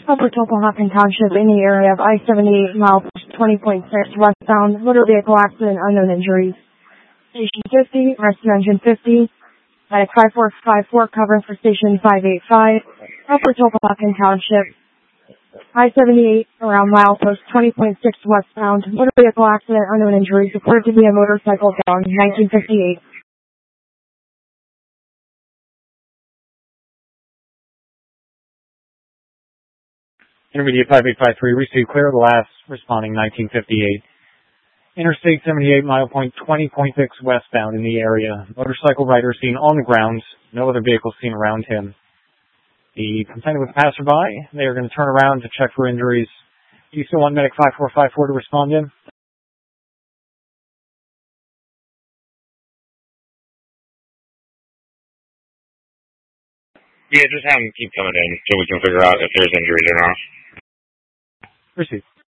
Upper Topohawken Township in the area of I-78 mile 20.6 westbound, motor vehicle accident, unknown injuries. Station 50, rescue engine 50, medic 5454 covering for station 585, Upper Topohawken Township, I-78 around milepost 20.6 westbound, motor vehicle accident, unknown injuries, reported to be a motorcycle down, 1958. Intermediate 5853, received clear of the last, responding 1958. Interstate 78, mile point 20.6 westbound in the area. Motorcycle rider seen on the ground. No other vehicles seen around him. The complainant was a passerby. They are going to turn around to check for injuries. Do you still want medic 5454 to respond in? Yeah, just have them keep coming in so we can figure out if there's injuries or not. Received.